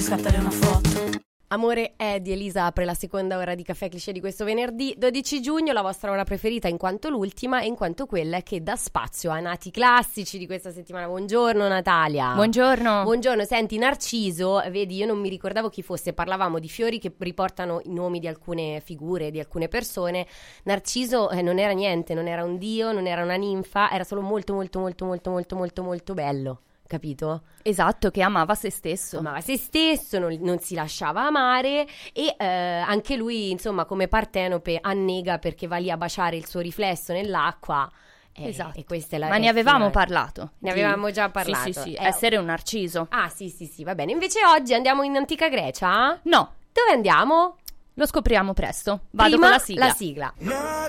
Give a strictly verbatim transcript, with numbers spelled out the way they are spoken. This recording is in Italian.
scattare una foto. Amore è di Elisa apre la seconda ora di Caffè Cliché di questo venerdì dodici giugno, la vostra ora preferita in quanto l'ultima e in quanto quella che dà spazio a nati classici di questa settimana. Buongiorno Natalia. Buongiorno. Buongiorno, senti Narciso, vedi io non mi ricordavo chi fosse, parlavamo di fiori che riportano i nomi di alcune figure, di alcune persone. Narciso eh, non era niente, non era un dio, non era una ninfa, era solo molto molto molto molto molto molto molto bello. Capito? Esatto, che amava se stesso. Amava se stesso, non, non si lasciava amare e eh, anche lui, insomma, come Partenope annega perché va lì a baciare il suo riflesso nell'acqua. Eh, esatto. E questa è la Ma ne avevamo finale. parlato. Ne di... avevamo già parlato. Sì, sì, sì. Eh, essere un narciso. Ah, sì, sì, sì, va bene. Invece oggi andiamo in antica Grecia? No, Dove andiamo? lo scopriamo presto. Vado Prima con la sigla. La sigla.